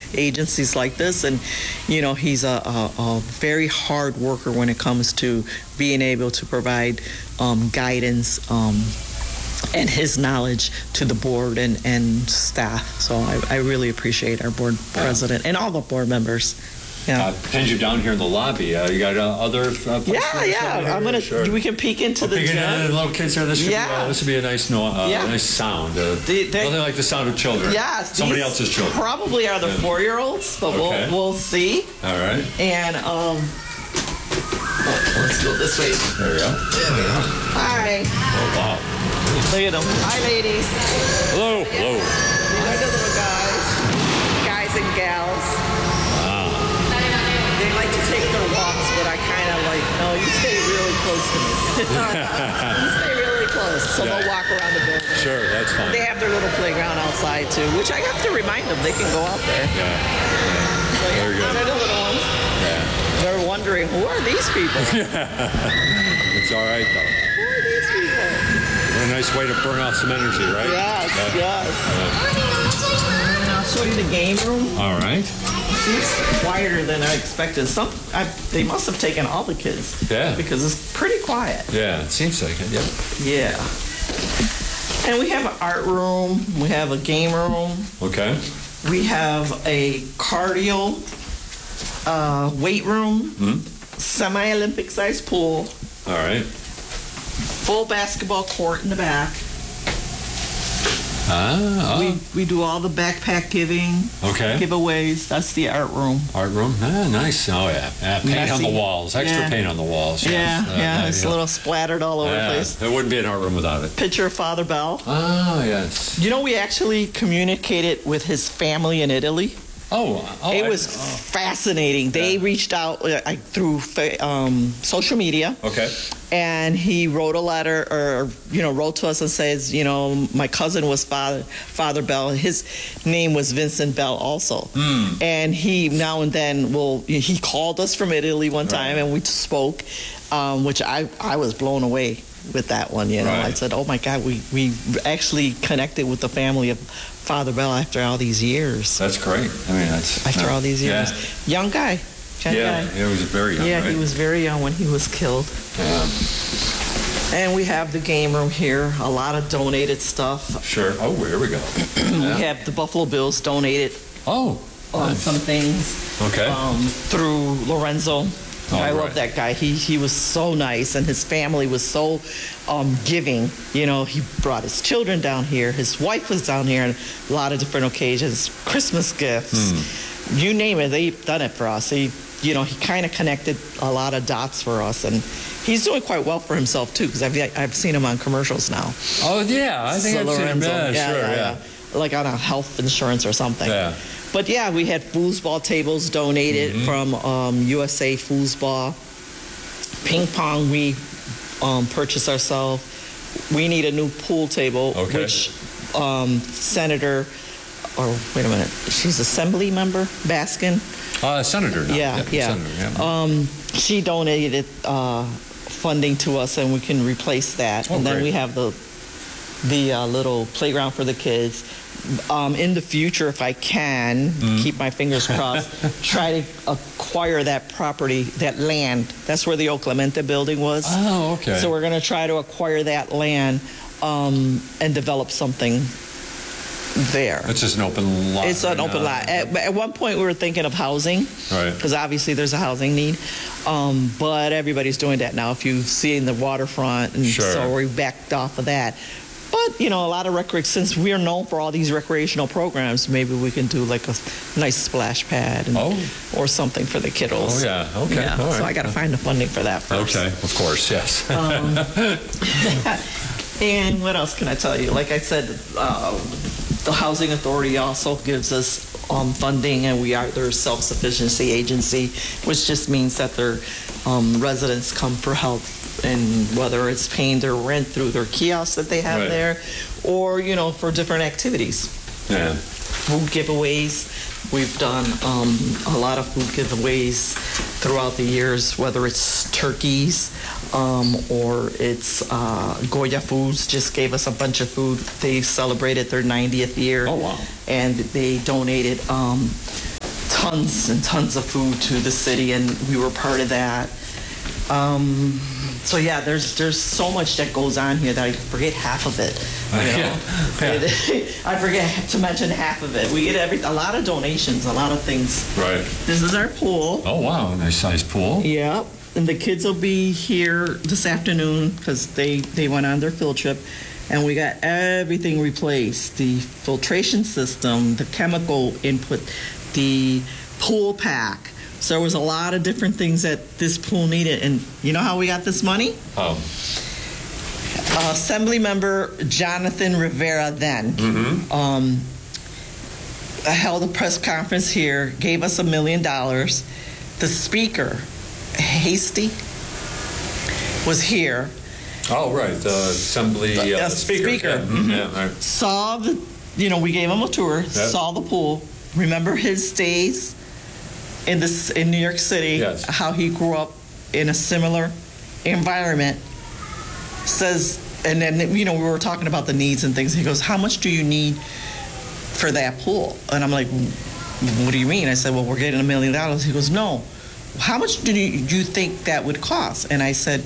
agencies like this. And, he's a very hard worker when it comes to being able to provide guidance and his knowledge to the board and staff. So I really appreciate our board president and all the board members. Yeah. Pinned you down here in the lobby. You got other places? Yeah. I'm gonna. Sure. We can peek into the gym. The little kids there. This would be a nice, nice sound. Nothing like the sound of children. Yeah. Somebody else's children. Probably are the 4-year-olds, but we'll see. All right. And let's go this way. There we go. Hi. Oh wow. Look at them. Hi, ladies. Hello. Hello. These are the little guys and gals. They like to take their walks, but I kind of no, you stay really close to me. You stay really close, so they'll walk around the building. Sure, that's fine. They have their little playground outside, too, which I have to remind them they can go out there. Yeah. So, very good. They're the little ones. Yeah. They're wondering, who are these people? It's all right, though. Who are these people? What a nice way to burn off some energy, right? Yes. And I'll show you the game room. All right. It's quieter than I expected. They must have taken all the kids. Yeah. Because it's pretty quiet. Yeah, it seems like it. Yep. Yeah. And we have an art room. We have a game room. Okay. We have a cardio weight room. Semi-Olympic size pool. All right. Full basketball court in the back. We do all the backpack giving, giveaways. That's the art room. Art room? Nice. Oh, yeah. Paint on the walls. Extra paint on the walls. Yeah. It's a little splattered all over the place. There wouldn't be an art room without it. Picture of Father Bell. Oh, yes. We actually communicated with his family in Italy. It was fascinating. They reached out through social media. Okay. And he wrote a letter, or wrote to us and says, my cousin was Father Bell. His name was Vincent Bell also. And he now and then he called us from Italy one time and we spoke, which I was blown away with that one. I said, oh my God, we actually connected with the family of Father Bell after all these years. That's great. I mean, after all these years. Young guy. He was very young. Yeah, right? He was very young when he was killed. Yeah. And we have the game room here. A lot of donated stuff. Sure. Oh, here we go. We have the Buffalo Bills donated. Some things. Okay. Through Lorenzo. I love that guy. He was so nice, and his family was so giving. He brought his children down here. His wife was down here on a lot of different occasions. Christmas gifts. You name it, they've done it for us. He kind of connected a lot of dots for us, and he's doing quite well for himself too. Because I've seen him on commercials now. Oh yeah, I think I've seen him. Yeah, like on a health insurance or something. Yeah. But yeah, we had foosball tables donated from USA Foosball. Ping pong we purchased ourselves. We need a new pool table, which Senator, wait a minute, she's Assembly member, Baskin. Senator now. Yeah. Senator, yeah. She donated funding to us, and we can replace that. And then we have the little playground for the kids. In the future, if I can, keep my fingers crossed, try to acquire that property, that land. That's where the O Clemente building was. Oh, okay. So we're going to try to acquire that land and develop something there. It's just an open lot. It's an open lot. At one point, we were thinking of housing. Right. Because obviously there's a housing need. But everybody's doing that now. If you've seen the waterfront, and so we backed off of that. But, a lot of since we're known for all these recreational programs, maybe we can do like a nice splash pad or something for the kiddos. Oh, yeah. Okay. Yeah. So I got to find the funding for that first. Okay. Of course, yes. And what else can I tell you? Like I said, the Housing Authority also gives us funding, and we are their self-sufficiency agency, which just means that their residents come for help, and whether it's paying their rent through their kiosks that they have there, or for different activities. Yeah. Food giveaways. We've done a lot of food giveaways throughout the years, whether it's turkeys or it's Goya Foods just gave us a bunch of food. They celebrated their 90th year. Oh, wow. And they donated tons and tons of food to the city, and we were part of that. So yeah, there's so much that goes on here that I forget half of it. You know? I forget to mention half of it. We get a lot of donations, a lot of things. Right. This is our pool. Oh wow, nice size pool. Yeah, and the kids will be here this afternoon because they went on their field trip, and we got everything replaced: the filtration system, the chemical input, the pool pack. So there was a lot of different things that this pool needed. And you know how we got this money? How? Assembly member Jonathan Rivera then held a press conference here, gave us $1 million. The speaker, Hasty, was here. Oh, right. The assembly speaker. Yeah. Mm-hmm. Yeah, right. Saw the, we gave him a tour, saw the pool. Remember his days in New York City, yes. How he grew up in a similar environment. Says, and then we were talking about the needs and things. He goes, "How much do you need for that pool?" And I'm like, "What do you mean?" I said, "Well, we're getting $1 million." He goes, "No. How much do you think that would cost?" And I said,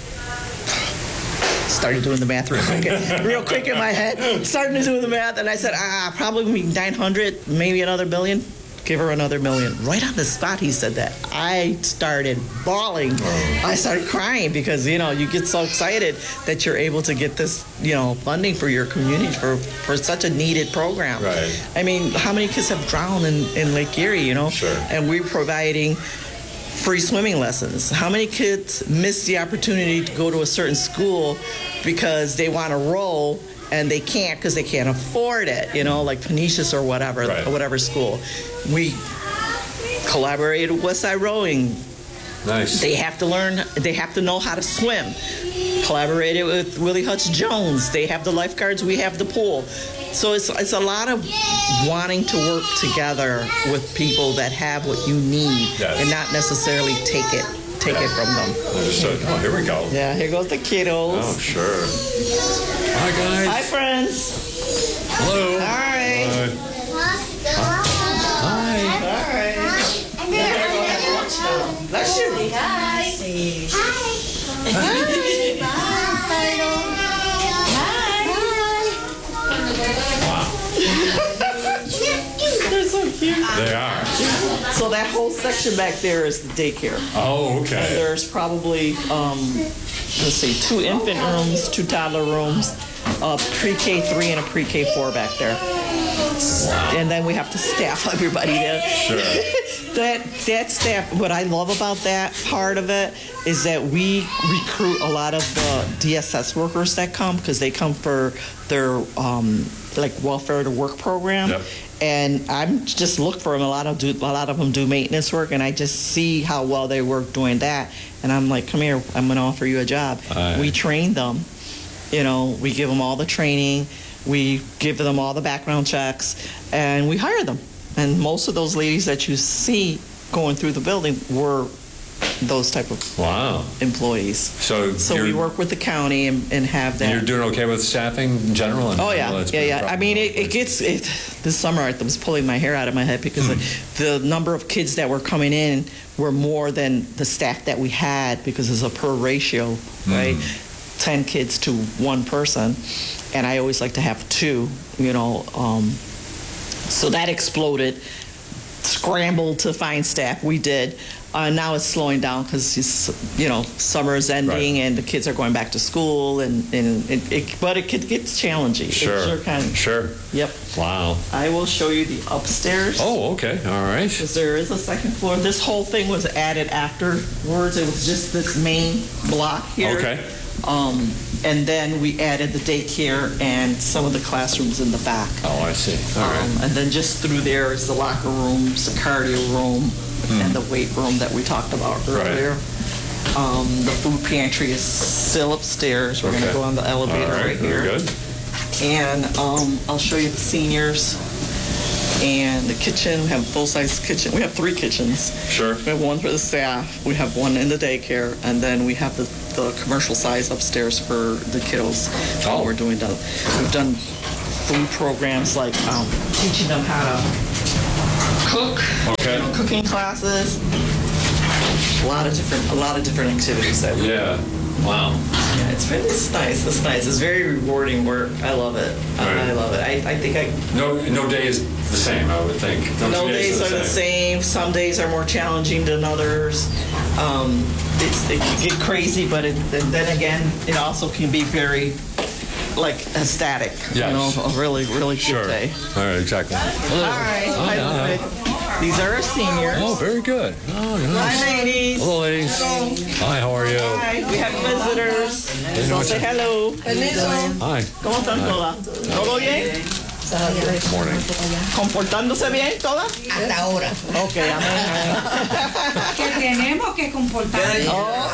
started doing the math real quick in my head. Starting to do the math, and I said, probably 900, maybe another $1 million. Give her another $1 million. Right on the spot, he said that. I started bawling. I started crying because, you get so excited that you're able to get this, funding for your community for such a needed program. Right. I mean, how many kids have drowned in Lake Erie, Sure. And we're providing free swimming lessons. How many kids miss the opportunity to go to a certain school because they want to row and they can't because they can't afford it, like Canisius or whatever, right. Or whatever school. We collaborated with Westside Rowing. Nice. They have to know how to swim. Collaborated with Willie Hutch Jones. They have the lifeguards, we have the pool. So it's a lot of wanting to work together with people that have what you need, yes. And not necessarily take it from them. Understood. Oh, here we go. Yeah, here goes the kiddos. Oh, sure. Hi, guys. Hi, friends. Hello. All right. Hi. All right. We're going to go have lunch now. Bless you. They're so cute. They are. So that whole section back there is the daycare. Oh, okay. And there's probably, 2 infant rooms, 2 toddler rooms, a pre-K3 and a pre-K4 back there. And then we have to staff everybody there. Sure. That staff, what I love about that part of it is that we recruit a lot of the DSS workers that come because they come for their welfare to work program. Yep. And I'm just look for them. A lot of them do maintenance work, and I just see how well they work doing that. And I'm like, come here, I'm going to offer you a job. We train them. We give them all the training. We give them all the background checks, and we hire them. And most of those ladies that you see going through the building were those type of employees. So we work with the county and have that. You're doing okay with staffing in general? Oh, yeah. I mean, it gets this summer I was pulling my hair out of my head because the number of kids that were coming in were more than the staff that we had because it's a per ratio, right? 10 kids to 1 person. And I always like to have 2, so that exploded. Scrambled to find staff. We did. Now it's slowing down because summer is ending and the kids are going back to school, but it gets challenging. Sure. Sure. Yep. Wow. I will show you the upstairs. Oh, okay. All right. Because there is a second floor. This whole thing was added afterwards. It was just this main block here. Okay. And then we added the daycare and some of the classrooms in the back. Oh, I see. All right. And then just through there is the locker rooms, the cardio room, and the weight room that we talked about earlier. Right. The food pantry is still upstairs. We're going to go on the elevator right here. Very good. And I'll show you the seniors and the kitchen. We have a full-size kitchen. We have 3 kitchens. Sure. We have one for the staff. We have one in the daycare, and then we have the commercial size upstairs for the kiddos. We're doing we've done food programs like teaching them how to cook. Okay. Okay. Cooking classes. A lot of different activities that we Yeah. Wow. Yeah, it's nice. It's nice. It's very rewarding work. I love it. Right. I love it. I think No day is the same, I would think. No days are the same. Some days are more challenging than others. It can get crazy, but then again, it also can be very ecstatic. Yes. You know, a really, really Sure. good day. All right, exactly. All right. Hi. These are our seniors. Oh, very good. Oh, nice. Hi, ladies. Hello, ladies. Hello. Hi, how are you? Hi. We have visitors. So say hello. Hi. ¿Cómo están todas? ¿Todo bien? Good morning. ¿Comportándose bien todas? Hasta ahora. Ok, amén. Que tenemos que comportarnos.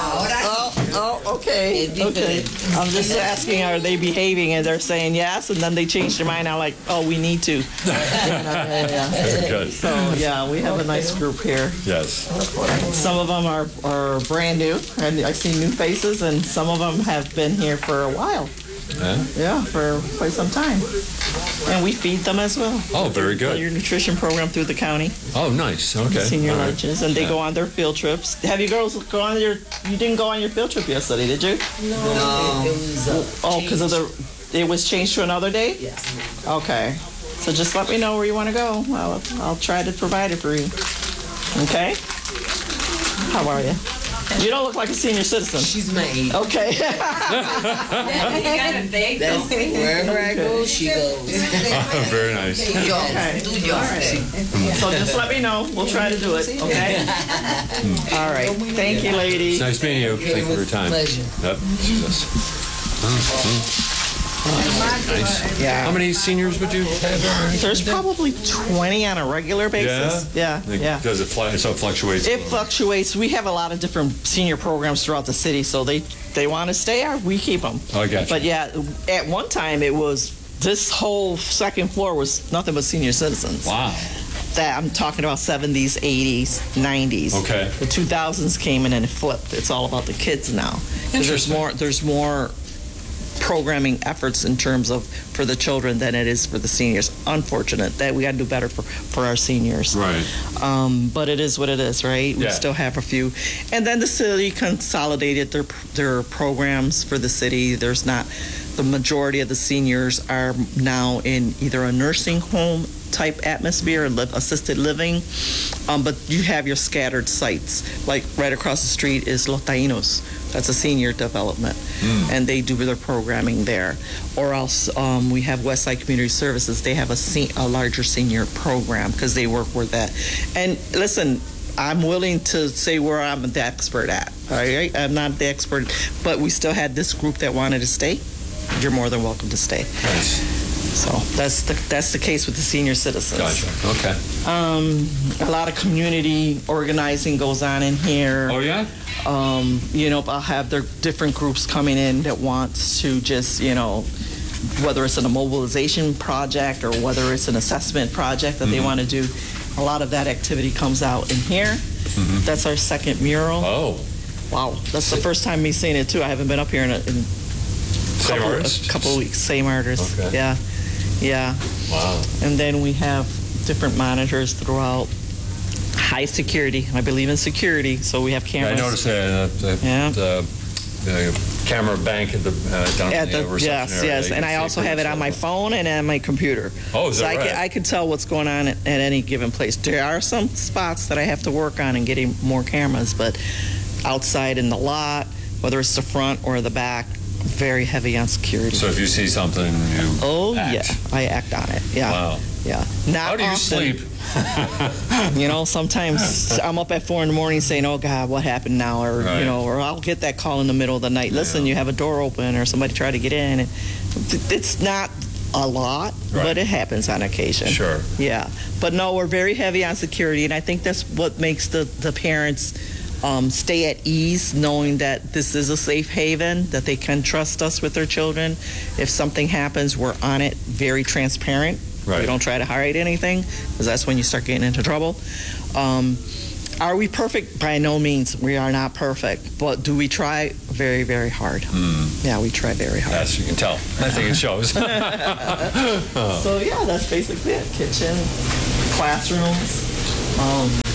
Okay. I'm just asking, are they behaving? And they're saying yes, and then they change their mind. I'm like, oh, we need to. Yeah. Very good. So, yeah, we have a nice group here. Yes. Some of them are brand new, and I see new faces, and some of them have been here for a while. Yeah, for quite some time. And we feed them as well. Oh, very good. Your nutrition program through the county. Oh, nice. Okay. Senior All right. lunches, and they go on their field trips. Have you girls go on you didn't go on your field trip yesterday, did you? No. It was Because it was changed to another day? Yes. Okay. So just let me know where you want to go. I'll try to provide it for you. Okay? How are you? You don't look like a senior citizen. She's my age. Okay. That's wherever I go, she goes. Very nice. Do your thing. So just let me know. We'll try to do it. Okay? All right. Thank you, ladies. It's nice meeting you. Thank you for your time. Pleasure. Yep. Nice. Yeah. How many seniors would you have? There's probably 20 on a regular basis. Yeah. Does it so it fluctuates? It fluctuates. We have a lot of different senior programs throughout the city, so they want to stay, we keep them. Oh, I got you. But yeah, at one time it was this whole second floor was nothing but senior citizens. Wow. That I'm talking about 70s, 80s, 90s. Okay. The 2000s came in and it flipped. It's all about the kids now. There's more programming efforts in terms of for the children than it is for the seniors. Unfortunate that we got to do better for our seniors. Right. But it is what it is, right? We still have a few. And then the city consolidated their programs for the city. There's not, the majority of the seniors are now in either a nursing home type atmosphere, assisted living, but you have your scattered sites. Like right across the street is Los Taínos. That's a senior development, and they do their programming there. Or else we have Westside Community Services. They have a larger senior program because they work with that. And listen, I'm willing to say where I'm the expert at. All right, I'm not the expert, but we still had this group that wanted to stay. You're more than welcome to stay. Nice. So that's the case with the senior citizens. Gotcha. Okay. A lot of community organizing goes on in here. Oh yeah. I'll have their different groups coming in that wants to just, whether it's in a mobilization project or whether it's an assessment project that they want to do. A lot of that activity comes out in here. That's our second mural. Oh. Wow. That's the first time me seeing it too. I haven't been up here in a couple of weeks. Same artist. Okay. Yeah. Wow. And then we have different monitors throughout. High security. I believe in security, so we have cameras. I noticed the camera bank at the down at the reception area. Yes. And I also have it on my phone and on my computer. Oh, is that right? I can tell what's going on at any given place. There are some spots that I have to work on and getting more cameras, but outside in the lot, whether it's the front or the back, very heavy on security. So if you see something, you act. I act on it. Yeah. Wow. Yeah. Not How do you often. sleep? Sometimes I'm up at 4 a.m. saying, "Oh God, what happened now?" Or or I'll get that call in the middle of the night. Listen, you have a door open, or somebody tried to get in. And it's not a lot, but it happens on occasion. Sure. Yeah, but no, we're very heavy on security, and I think that's what makes the parents stay at ease, knowing that this is a safe haven, that they can trust us with their children. If something happens, we're on it, very transparent. Right. We don't try to hide anything, because that's when you start getting into trouble. Are we perfect? By no means. We are not perfect. But do we try? Very, very hard. Yeah, we try very hard. As you can tell. I think it shows. So, yeah, that's basically it. Kitchen, classrooms.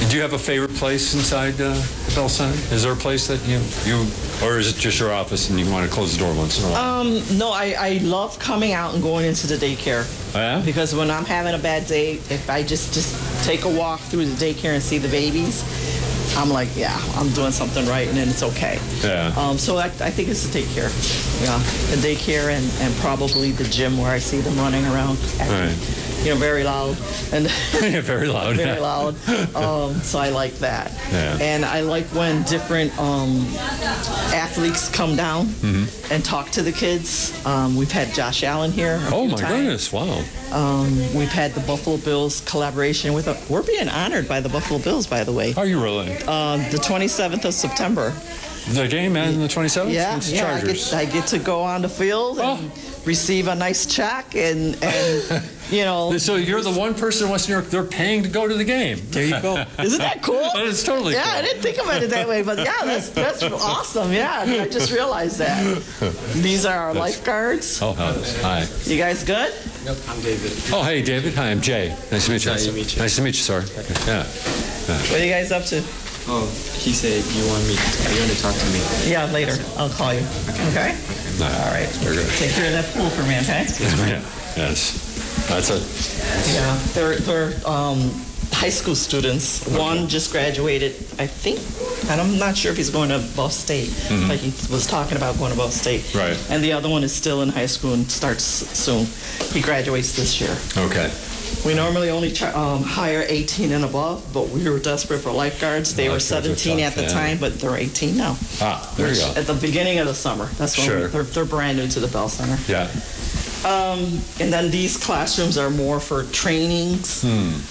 Do you have a favorite place inside the Bell Center? Is there a place that you, or is it just your office and you want to close the door once in a while? No, I love coming out and going into the daycare. Oh, yeah? Because when I'm having a bad day, if I just take a walk through the daycare and see the babies, I'm like, yeah, I'm doing something right, and then it's okay. Yeah. So I think it's the daycare. Yeah, the daycare and probably the gym where I see them running around. Right. You know, very loud. And Yeah, very loud. very loud. So I like that. Yeah. And I like when different athletes come down and talk to the kids. We've had Josh Allen here. Oh, my goodness. Wow. We've had the Buffalo Bills collaboration with we're being honored by the Buffalo Bills, by the way. Are you really? The 27th of September. The game ends on the 27th? Yeah, It's yeah. Chargers. I get to go on the field and receive a nice check and you know. So you're the one person in Western New York they're paying to go to the game. There you go. Isn't that cool? It's totally yeah, cool. I didn't think about it that way, but yeah, that's awesome. Yeah, I just realized that. These are our lifeguards. Oh, hi. You guys good? Nope, I'm David. Oh, hey, David. Hi, I'm Jay. Nice to meet you. Nice to meet you. Nice to meet you, sir. Yeah. What are you guys up to? Oh, he said you want to talk to me. Yeah, later. I'll call you. Okay? All right. Very good. Take care of that pool for me, okay? Yeah. Yes. That's it. Yeah, they're high school students. One just graduated, I think, and I'm not sure if he's going to Ball State, but he was talking about going to Ball State. Right. And the other one is still in high school and starts soon. He graduates this year. Okay. We normally only hire 18 and above, but we were desperate for lifeguards. They were Lifeguards are 17 tough, at the yeah. time, but they're 18 now. Ah, there you go. At the beginning of the summer. That's when Sure. they're brand new to the Bell Center. Yeah. And then these classrooms are more for trainings,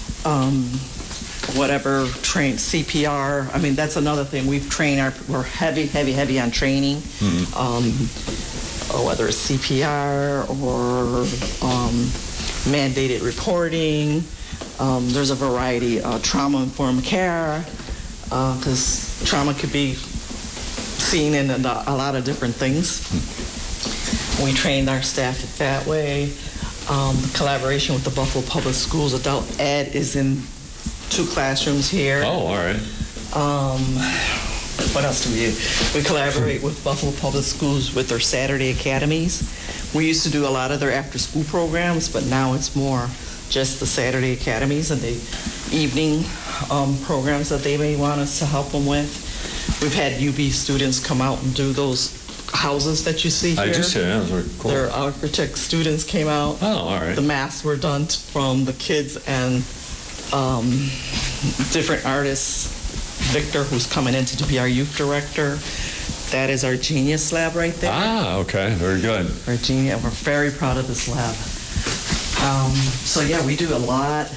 whatever, CPR. I mean, that's another thing. We're heavy on training, whether it's CPR or mandated reporting. There's a variety, trauma-informed care, because trauma could be seen in a lot of different things. We trained our staff that way. The collaboration with the Buffalo Public Schools, adult ed is in 2 classrooms here. Oh, all right. What else do we do? We collaborate with Buffalo Public Schools with their Saturday academies. We used to do a lot of their after-school programs, but now it's more just the Saturday academies and the evening programs that they may want us to help them with. We've had UB students come out and do those houses that you see here. I just said that was very cool. Their architect students came out. Oh, all right. The masks were done from the kids and different artists. Victor, who's coming in to be our youth director. That is our Genius Lab right there. Ah, okay. Very good. Our Genius, we're very proud of this lab. So yeah, we do a lot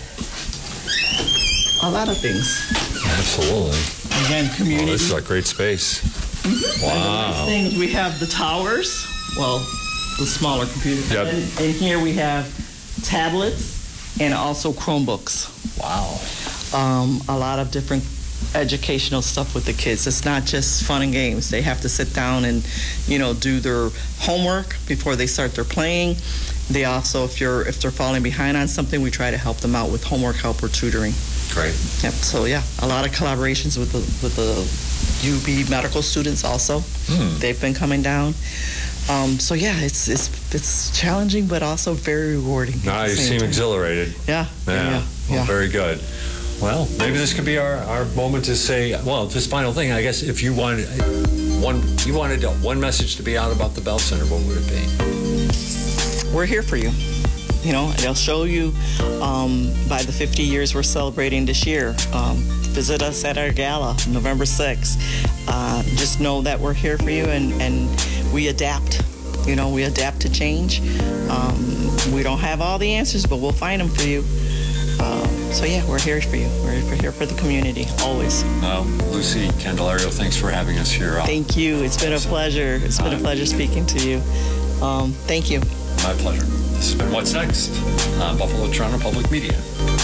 of things. Absolutely. Again, community. Oh, this is a great space. Wow. Things, we have the towers, well, the smaller computers. Yep. And here we have tablets and also Chromebooks. Wow. A lot of different educational stuff with the kids. It's not just fun and games. They have to sit down and, do their homework before they start their playing. They also, if they're falling behind on something, we try to help them out with homework help or tutoring. Great. Yep. So yeah, a lot of collaborations with the UB medical students also. They've been coming down. So yeah, it's challenging, but also very rewarding. Now you seem exhilarated. Yeah. Well, very good. Well, maybe this could be our moment to say, well, this final thing, I guess, if you wanted one message to be out about the Bell Center, what would it be? We're here for you. They'll show you by the 50 years we're celebrating this year. Visit us at our gala, November 6th. Just know that we're here for you and we adapt. We adapt to change. We don't have all the answers, but we'll find them for you. So yeah, we're here for you. We're here for the community, always. Lucy Candelario, thanks for having us here. Thank you. It's been a pleasure. It's been a pleasure speaking to you. Thank you. My pleasure. This has been What's Next on Buffalo Toronto Public Media.